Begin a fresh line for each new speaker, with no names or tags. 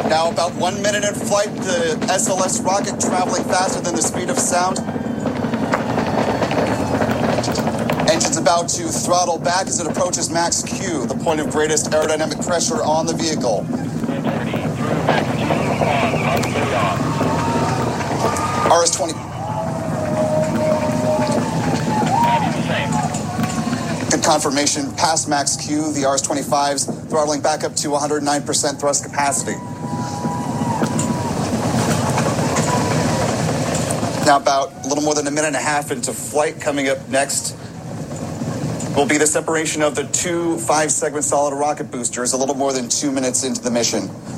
Now about 1 minute in flight, the SLS rocket traveling faster than the speed of sound. Engine's about to throttle back as it approaches max Q, the point of greatest aerodynamic pressure on the vehicle. RS-20. Good confirmation, past max Q, the RS-25's throttling back up to 109% thrust capacity. Now about a little more than a minute and a half into flight. Coming up next will be the separation of the two 5-segment solid rocket boosters, a little more than 2 minutes into the mission.